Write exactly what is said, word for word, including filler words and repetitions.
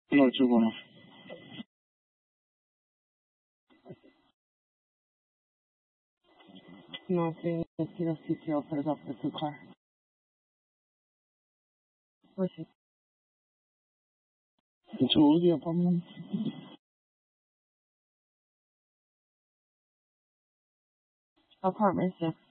No, two one. No, sí, sí, los sitios, pero es up to two car. Where's he? Two, the apartment. Apartment six.